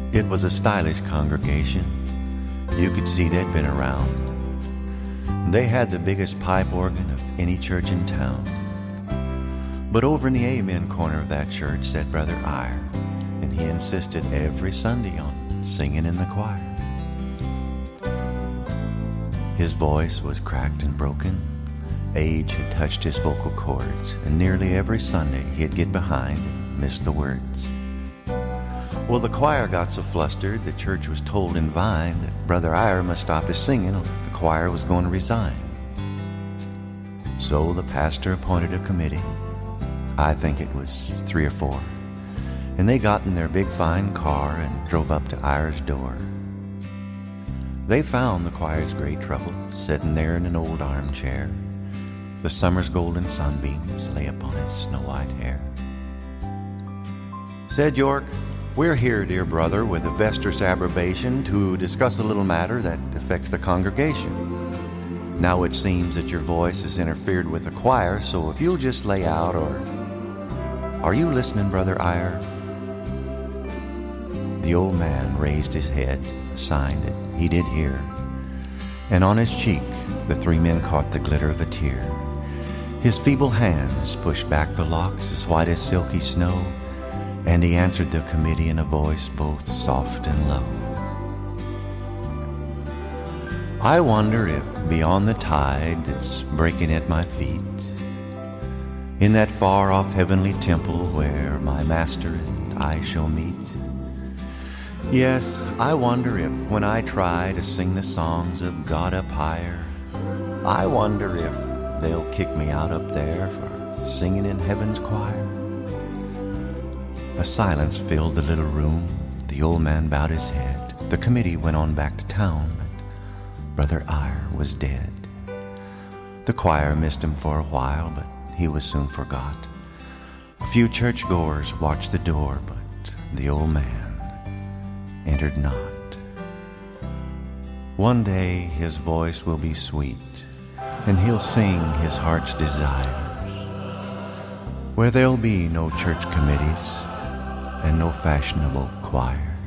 It was a stylish congregation. You could see they'd been around. They had the biggest pipe organ of any church in town. But over in the amen corner of that church sat Brother Eyre, and he insisted every Sunday on singing in the choir. His voice was cracked and broken. Age had touched his vocal cords, and nearly every Sunday he'd get behind and miss the words. Well, the choir got so flustered, the church was told in Vine that Brother Eyre must stop his singing or the choir was going to resign. So the pastor appointed a committee. I think it was 3 or 4. And they got in their big fine car and drove up to Eyre's door. They found the choir's great trouble sitting there in an old armchair. The summer's golden sunbeams lay upon his snow-white hair. Said York, "We're here, dear brother, with a Vestris abrogation to discuss a little matter that affects the congregation. Now it seems that your voice has interfered with the choir, so if you'll just lay out or... Are you listening, Brother Eyre?" The old man raised his head, a sign that he did hear, and on his cheek the 3 men caught the glitter of a tear. His feeble hands pushed back the locks as white as silky snow, and he answered the committee in a voice both soft and low. "I wonder if beyond the tide that's breaking at my feet, in that far-off heavenly temple where my master and I shall meet, yes, I wonder if when I try to sing the songs of God up higher, I wonder if they'll kick me out up there for singing in heaven's choir." A silence filled the little room. The old man bowed his head. The committee went on back to town, but Brother Eyre was dead. The choir missed him for a while, but he was soon forgot. A few churchgoers watched the door, but the old man entered not. One day his voice will be sweet, and he'll sing his heart's desires, where there'll be no church committees and no fashionable choirs.